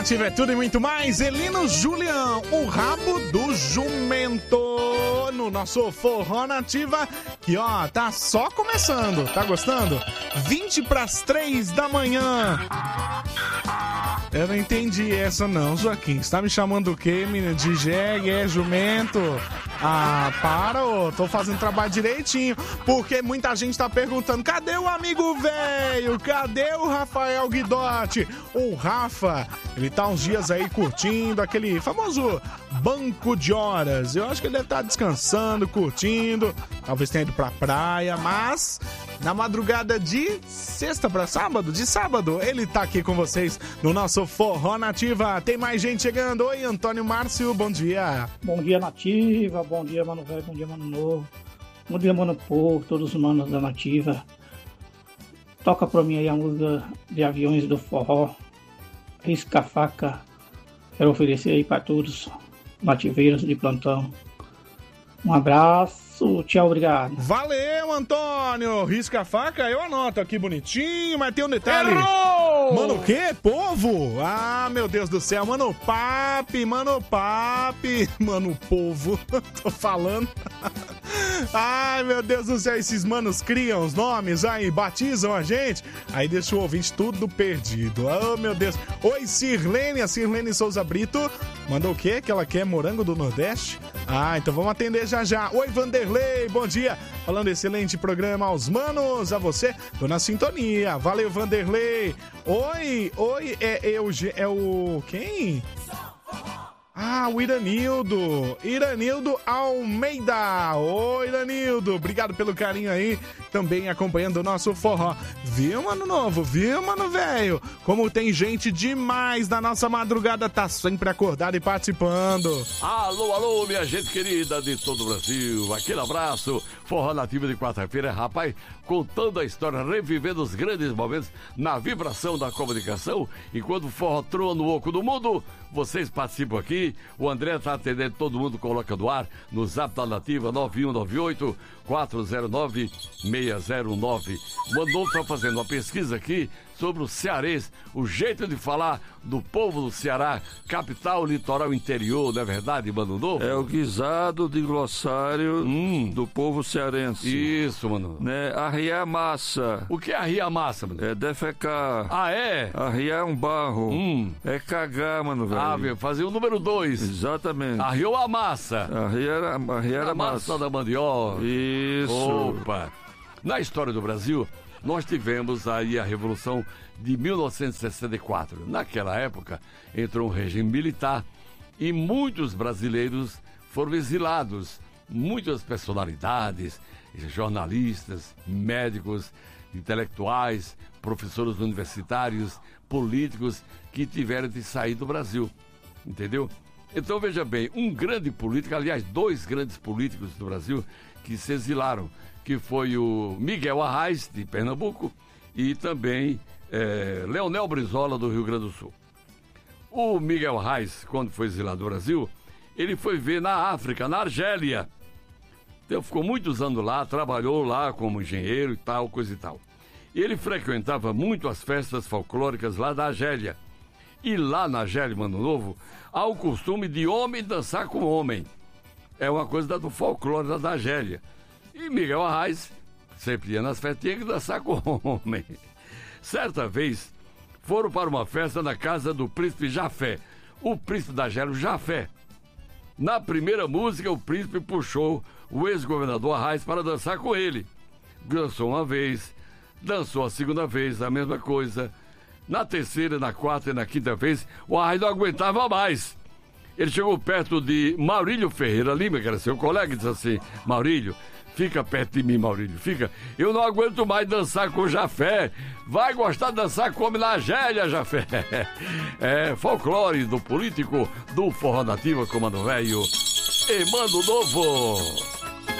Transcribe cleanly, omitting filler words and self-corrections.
Nativa é tudo e muito mais. Elino Julian, o rabo do jumento. No nosso Forró Nativa, que ó, tá só começando. Tá gostando? 20 para as 3 da manhã. Eu não entendi essa não, Joaquim. Você tá me chamando o quê, menina? De jegue, jumento? Ah, para, ô. Tô fazendo trabalho direitinho. Porque muita gente tá perguntando, cadê o amigo velho? Cadê o Rafael Guidotti? O Rafa, ele tá uns dias aí curtindo aquele famoso banco de horas. Eu acho que ele deve estar descansando, curtindo. Talvez tenha ido pra praia, mas na madrugada de sexta pra sábado, ele tá aqui com vocês no nosso Forró Nativa. Tem mais gente chegando. Oi, Antônio Márcio, bom dia. Bom dia, Nativa. Bom dia, Mano Velho. Bom dia, Mano Novo. Bom dia, Mano Povo, todos os manos da Nativa. Toca pra mim aí a música de Aviões do Forró. Risca a faca. Quero oferecer aí pra todos nativeiros de plantão. Um abraço, tchau, obrigado. Valeu, Antônio. Risca a faca, eu anoto aqui bonitinho, mas tem um detalhe. Errou! Mano, o quê? Povo? Ah, meu Deus do céu. Mano, papi. Mano, povo. Tô falando. Ai, meu Deus do céu. Esses manos criam os nomes aí, batizam a gente. Aí deixa o ouvinte tudo perdido. Oh, meu Deus. Oi, Sirlene. A Sirlene Souza Brito mandou o quê? Que ela quer morango do Nordeste? Ah, então vamos atender já. Oi, Vanderlei, bom dia. Falando excelente programa aos manos, a você, tô na sintonia. Valeu, Vanderlei. Oi, é o... quem? Ah, o Iranildo Almeida. Oi, Iranildo, obrigado pelo carinho aí, também acompanhando o nosso forró. Viu, Mano Novo? Viu, Mano Velho? Como tem gente demais na nossa madrugada, tá sempre acordado e participando. Alô, minha gente querida de todo o Brasil. Aquele abraço. Forró Nativa de quarta-feira, rapaz, contando a história, revivendo os grandes momentos na vibração da comunicação. E quando o forró troa no oco do mundo, vocês participam aqui. O André tá atendendo todo mundo, coloca no ar no Zap da Nativa 9198-409-609. O Mandou tá fazendo uma pesquisa aqui sobre o cearense, o jeito de falar do povo do Ceará, capital, litoral, interior, não é verdade, Mano Novo? É o guisado de glossário do povo cearense. Isso, Mano. Né? Arriar massa. O que é arriar massa, Mano? É defecar. Ah, é? Arriar um barro. É cagar, Mano, velho. Ah, meu, fazer o número 2. Exatamente. Arriou a massa. Arriar a massa. Da mandioca. Isso. Opa. Na história do Brasil, nós tivemos aí a Revolução de 1964. Naquela época, entrou um regime militar e muitos brasileiros foram exilados. Muitas personalidades, jornalistas, médicos, intelectuais, professores universitários, políticos que tiveram de sair do Brasil. Entendeu? Então, veja bem, um grande político, aliás, 2 grandes políticos do Brasil que se exilaram, que foi o Miguel Arraes, de Pernambuco, e também Leonel Brizola, do Rio Grande do Sul. O Miguel Arraes, quando foi exilado do Brasil, ele foi ver na África, na Argélia. Então, ficou muitos anos lá, trabalhou lá como engenheiro e tal, coisa e tal. E ele frequentava muito as festas folclóricas lá da Argélia. E lá na Argélia, Mano Novo, há o costume de homem dançar com homem. É uma coisa do folclore da Argélia. E Miguel Arraes sempre ia nas festas, tinha que dançar com homem. Certa vez, foram para uma festa na casa do príncipe Jafé, o príncipe da Argélia, o Jafé. Na primeira música, o príncipe puxou o ex-governador Arraes para dançar com ele. Dançou uma vez, dançou a segunda vez, a mesma coisa. Na terceira, na quarta e na quinta vez, o Arraes não aguentava mais. Ele chegou perto de Maurílio Ferreira Lima, que era seu colega, e disse assim: Maurílio, fica perto de mim, Maurílio, fica. Eu não aguento mais dançar com o Jafé. Vai gostar de dançar com homem na Argélia, Jafé. É folclore do político do Forró Nativa, Comando Velho e Mano Novo.